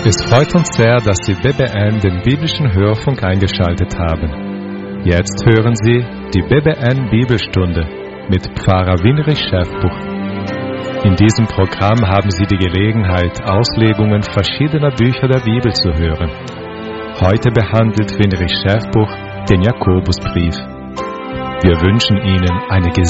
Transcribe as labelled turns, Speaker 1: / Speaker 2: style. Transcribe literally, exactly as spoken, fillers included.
Speaker 1: Es freut uns sehr, dass Sie B B N den biblischen Hörfunk eingeschaltet haben. Jetzt hören Sie die B B N Bibelstunde mit Pfarrer Winrich Schäfbuch. In diesem Programm haben Sie die Gelegenheit, Auslegungen verschiedener Bücher der Bibel zu hören. Heute behandelt Winrich Schäfbuch den Jakobusbrief. Wir wünschen Ihnen eine gesegnete